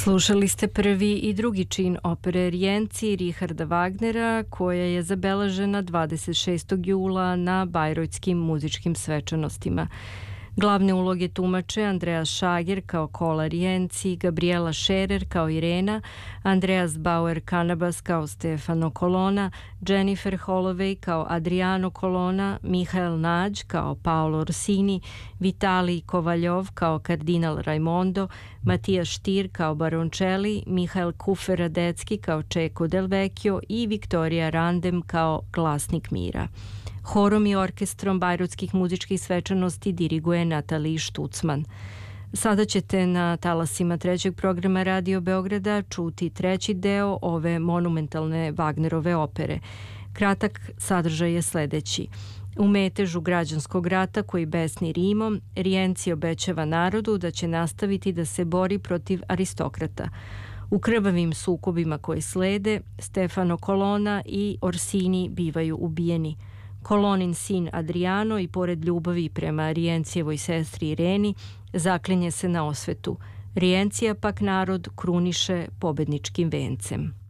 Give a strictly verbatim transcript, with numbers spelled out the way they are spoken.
Slušali ste prvi i drugi čin opere Rijenci Richarda Wagnera, koja je zabeležena dvadeset šestog jula na Bajrojtskim muzičkim svečanostima. Glavne uloge tumače Andreas Schager kao Kola Rijenci, Gabriela Scherer kao Irena, Andreas Bauer-Kanabas kao Stefano Colonna, Jennifer Holloway kao Adriano Colonna, Mihael Nađ kao Paolo Orsini, Vitalij Kovaljov kao kardinal Raimondo, Matija Štir kao Baroncelli, Mihael Kufer-Radecki kao Čeko del Vecchio i Viktorija Randem kao Glasnik mira. Horom i orkestrom Bajrotskih muzičkih svečanosti diriguje Natalij Štucman. Sada ćete na talasima trećeg programa Radio Beograda čuti treći deo ove monumentalne Wagnerove opere. Kratak sadržaj je sledeći. U metežu građanskog rata koji besni Rimom, Rijenci obećava narodu da će nastaviti da se bori protiv aristokrata. U krvavim sukobima koji slede, Stefano Colonna i Orsini bivaju ubijeni. Kolonin sin Adriano i pored ljubavi prema Rijencijevoj sestri Ireni zaklinje se na osvetu. Rijencija pak narod kruniše pobedničkim vencem.